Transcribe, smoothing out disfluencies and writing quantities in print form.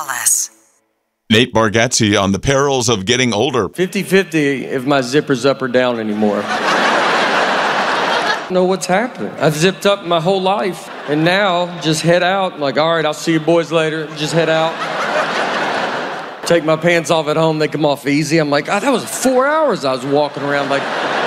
flawless. Nate Bargatze on the perils of getting older. 50-50 if my zipper's up or down anymore. I don't know what's happening. I've zipped up my whole life, and now just head out. I'm like, all right, I'll see you boys later. Just head out. Take my pants off at home, they come off easy. I'm like, oh, that was 4 hours I was walking around like...